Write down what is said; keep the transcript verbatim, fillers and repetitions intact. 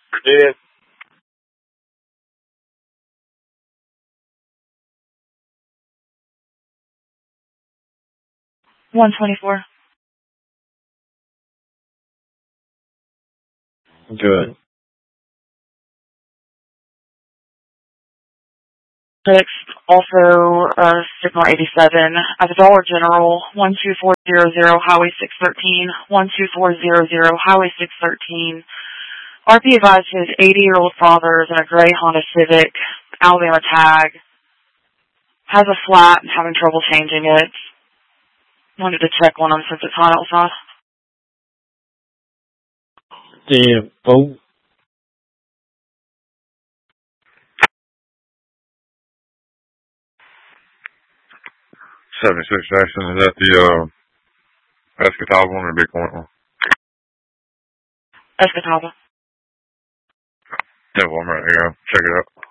Did. one twenty-four. Good. Six, also uh, signal eighty-seven at the Dollar General, one two four zero zero Highway six thirteen, one two four zero zero Highway six thirteen. R P advised his eighty-year-old father is in a gray Honda Civic, Alabama tag, has a flat and having trouble changing it. Wanted to check on him since it's hot outside. Damn, oh. seventy-six Jackson, is that the uh, Escataba one or the Big Point one? Escataba. Yeah, well, I'm right here. Check it out.